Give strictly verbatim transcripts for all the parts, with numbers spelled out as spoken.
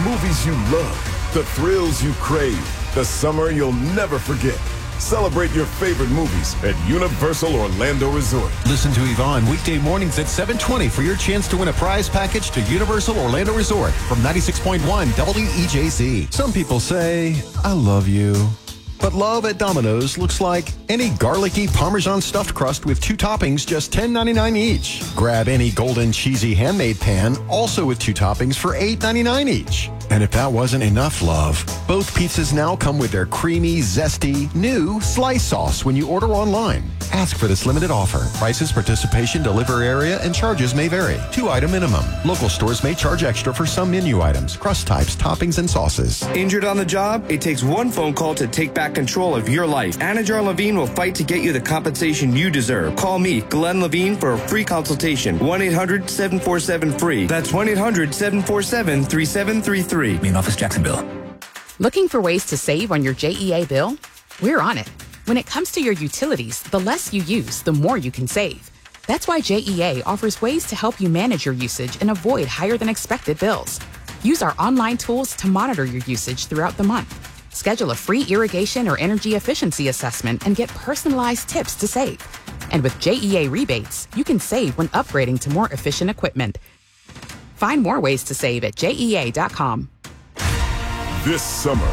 movies you love, the thrills you crave, the summer you'll never forget. Celebrate your favorite movies at Universal Orlando Resort. Listen to Yvonne weekday mornings at seven twenty for your chance to win a prize package to Universal Orlando Resort from ninety-six point one W E J C. Some people say, I love you. But love at Domino's looks like any garlicky Parmesan stuffed crust with two toppings, just ten ninety-nine each. Grab any golden cheesy handmade pan, also with two toppings for eight ninety-nine each. And if that wasn't enough love, both pizzas now come with their creamy, zesty, new slice sauce when you order online. Ask for this limited offer. Prices, participation, delivery area, and charges may vary. Two-item minimum. Local stores may charge extra for some menu items, crust types, toppings, and sauces. Injured on the job? It takes one phone call to take back control of your life. Anajar Levine will fight to get you the compensation you deserve. Call me, Glenn Levine, for a free consultation. one eight hundred seven four seven free. That's one eight hundred seven four seven three seven three three. Main office, Jacksonville. Looking for ways to save on your J E A bill? We're on it. When it comes to your utilities, the less you use, the more you can save. That's why J E A offers ways to help you manage your usage and avoid higher than expected bills. Use our online tools to monitor your usage throughout the month. Schedule a free irrigation or energy efficiency assessment and get personalized tips to save. And with J E A rebates, you can save when upgrading to more efficient equipment. Find more ways to save at J E A dot com. This summer,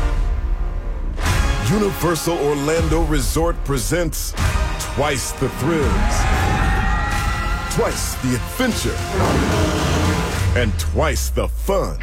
Universal Orlando Resort presents twice the thrills, twice the adventure, and twice the fun.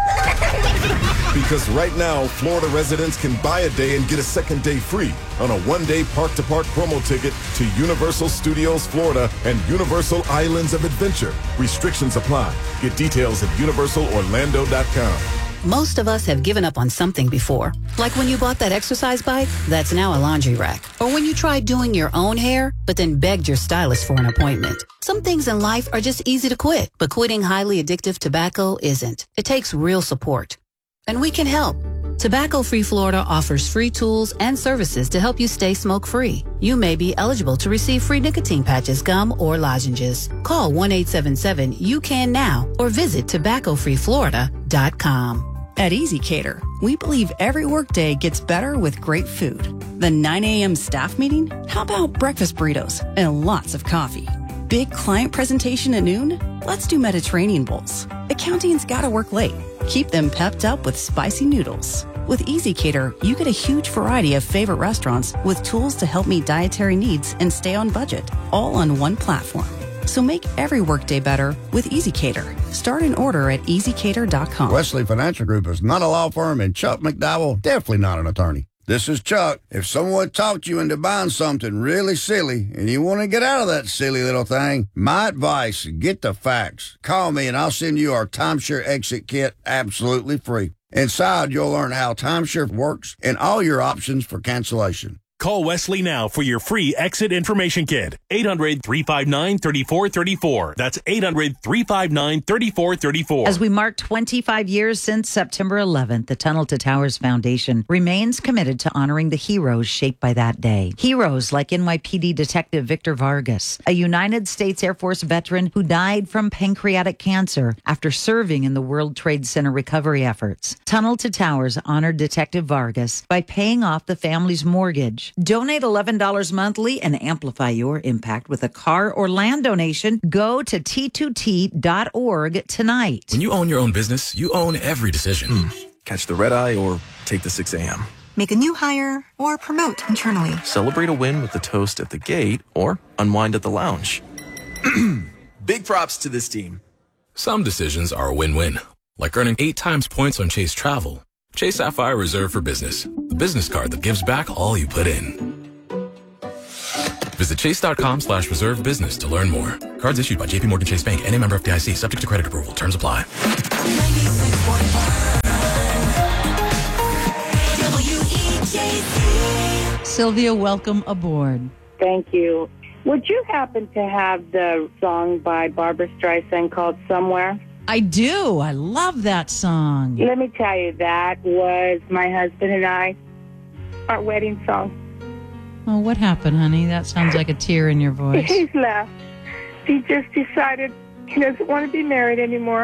Because right now, Florida residents can buy a day and get a second day free on a one-day park-to-park promo ticket to Universal Studios Florida and Universal Islands of Adventure. Restrictions apply. Get details at Universal Orlando dot com. Most of us have given up on something before. Like when you bought that exercise bike that's now a laundry rack. Or when you tried doing your own hair, but then begged your stylist for an appointment. Some things in life are just easy to quit, but quitting highly addictive tobacco isn't. It takes real support. And we can help. Tobacco Free Florida offers free tools and services to help you stay smoke-free. You may be eligible to receive free nicotine patches, gum, or lozenges. Call one eight seven seven, you can now or visit tobacco free florida dot com. At Easy Cater, we believe every workday gets better with great food. The nine a.m. staff meeting? How about breakfast burritos and lots of coffee? Big client presentation at noon? Let's do Mediterranean bowls. Accounting's gotta work late. Keep them pepped up with spicy noodles. With Easy Cater, you get a huge variety of favorite restaurants with tools to help meet dietary needs and stay on budget, all on one platform. So make every workday better with Easy Cater. Start an order at easy cater dot com. Wesley Financial Group is not a law firm, and Chuck McDowell definitely not an attorney. This is Chuck. If someone talked you into buying something really silly and you want to get out of that silly little thing, my advice, get the facts. Call me and I'll send you our timeshare exit kit absolutely free. Inside, you'll learn how timeshare works and all your options for cancellation. Call Wesley now for your free exit information kit. eight hundred, three five nine, three four three four. That's eight hundred, three five nine, three four three four. As we mark twenty-five years since September eleventh, the Tunnel to Towers Foundation remains committed to honoring the heroes shaped by that day. Heroes like N Y P D Detective Victor Vargas, a United States Air Force veteran who died from pancreatic cancer after serving in the World Trade Center recovery efforts. Tunnel to Towers honored Detective Vargas by paying off the family's mortgage. Donate eleven dollars monthly and amplify your impact with a car or land donation. Go to T two T dot org tonight. When you own your own business, you own every decision. Mm. Catch the red eye or take the six a.m. Make a new hire or promote internally. Celebrate a win with the toast at the gate or unwind at the lounge. Big props to this team. Some decisions are a win-win, like earning eight times points on Chase Travel. Chase Sapphire Reserve for Business, the business card that gives back all you put in. Visit chase.com slash reserve business to learn more. Cards issued by J P Morgan Chase Bank and a member F D I C, subject to credit approval. Terms apply. Sylvia, welcome aboard. Thank you. Would you happen to have the song by Barbra Streisand called Somewhere? I do. I love that song. Let me tell you, that was my husband and I, our wedding song. Oh, what happened, honey? That sounds like a tear in your voice. He's left. He just decided he doesn't want to be married anymore. Uh,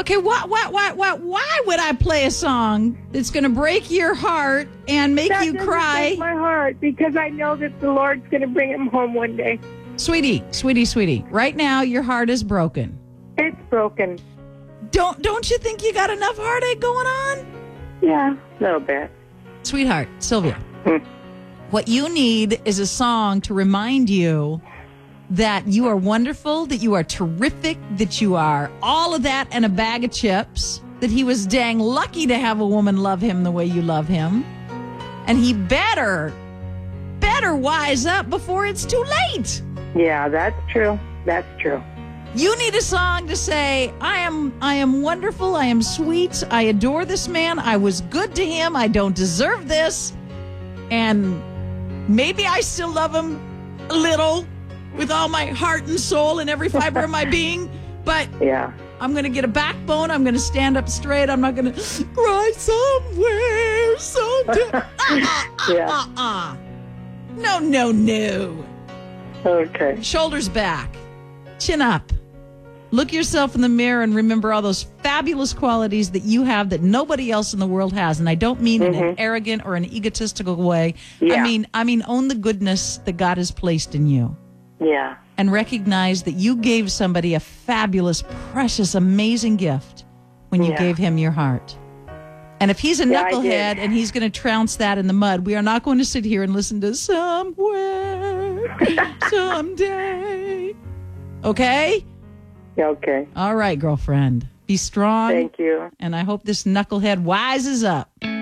Okay, what, what, what, what? Why would I play a song that's going to break your heart and make that you doesn't cry? break my heart, because I know that the Lord's going to bring him home one day. Sweetie, sweetie, sweetie. Right now, your heart is broken. It's broken. Don't, don't you think you got enough heartache going on? Yeah, a little bit. Sweetheart, Sylvia, what you need is a song to remind you that you are wonderful, that you are terrific, that you are all of that and a bag of chips, that he was dang lucky to have a woman love him the way you love him. And he better, better wise up before it's too late. Yeah, that's true. That's true. You need a song to say, I am I am wonderful, I am sweet, I adore this man, I was good to him, I don't deserve this, and maybe I still love him a little with all my heart and soul and every fiber of my being, but yeah, I'm going to get a backbone, I'm going to stand up straight, I'm not going to cry somewhere someday. uh, uh, yeah. uh, uh. No, no, no. Okay. Shoulders back, chin up. Look yourself in the mirror and remember all those fabulous qualities that you have that nobody else in the world has. And I don't mean mm-hmm. in an arrogant or an egotistical way. Yeah. I mean, I mean, own the goodness that God has placed in you. Yeah. And recognize that you gave somebody a fabulous, precious, amazing gift when you yeah. gave him your heart. And if he's a yeah, knucklehead and he's going to trounce that in the mud, we are not going to sit here and listen to Somewhere, Someday. Okay? Okay. All right, girlfriend. Be strong. Thank you. And I hope this knucklehead wises up.